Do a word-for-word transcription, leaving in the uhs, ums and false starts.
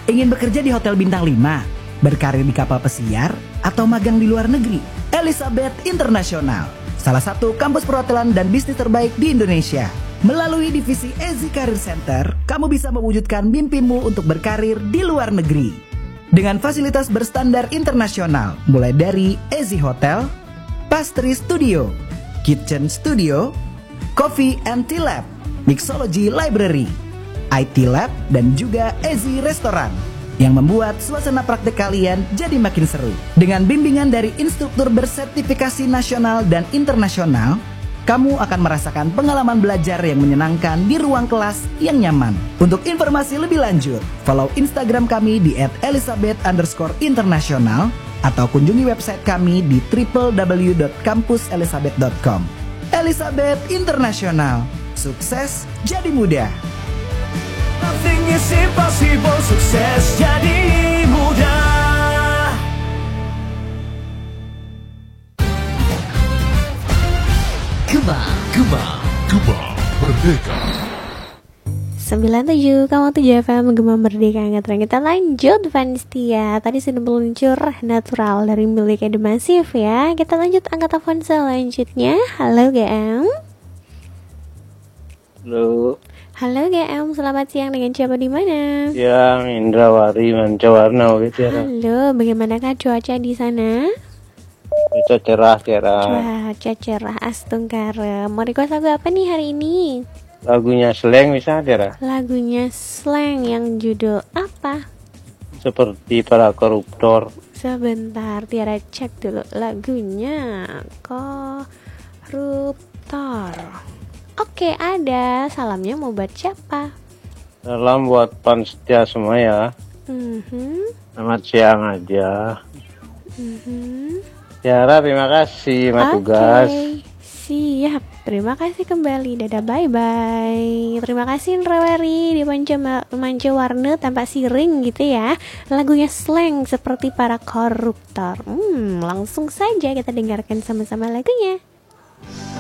Ingin bekerja di hotel bintang lima, berkarir di kapal pesiar, atau magang di luar negeri? Elizabeth International, salah satu kampus perhotelan dan bisnis terbaik di Indonesia. Melalui divisi Ezi Career Center, kamu bisa mewujudkan mimpimu untuk berkarir di luar negeri. Dengan fasilitas berstandar internasional, mulai dari Ezi Hotel, Pastry Studio, Kitchen Studio, Coffee and Tea Lab, Mixology Library, I T Lab, dan juga Ezi Restoran yang membuat suasana praktek kalian jadi makin seru. Dengan bimbingan dari instruktur bersertifikasi nasional dan internasional, kamu akan merasakan pengalaman belajar yang menyenangkan di ruang kelas yang nyaman. Untuk informasi lebih lanjut, follow Instagram kami di et elizabeth underscore international atau kunjungi website kami di w w w dot kampus elizabeth dot com. Elizabeth International, sukses jadi mudah. Nothing is impossible, sukses jadi mudah. Gema, Gema, Gema Merdeka. sembilan puluh tujuh koma tujuh F M Gema Merdeka. Kita lanjut Vanistia. Tadi sudah meluncur Natural dari milik Ede Masif ya. Kita lanjut angkat telepon selanjutnya. Halo G M. Halo. Halo G M, selamat siang, dengan siapa di mana? Siang, Indrawari Mancawarna gitu ya. Halo, bagaimanakah cuaca di sana? Cuaca cerah, cerah. Cuaca cerah Astungkara. Mau request lagu apa nih hari ini? Lagunya Slang bisa cerah. Lagunya Slang yang judul apa? Seperti Para Koruptor. Sebentar, Tiara cek dulu lagunya. Koruptor. Oke, ada. Salamnya mau buat siapa? Salam buat pan setia semua ya. Mm-hmm. Selamat siang aja. Mm-hmm. Tiara, terima kasih sama Oke, tugas. siap. Terima kasih kembali. Dadah, bye-bye. Terima kasih Indrawari di Mancawarna tanpa siring gitu ya. Lagunya Slang seperti Para Koruptor. Hmm, langsung saja kita dengarkan sama-sama lagunya.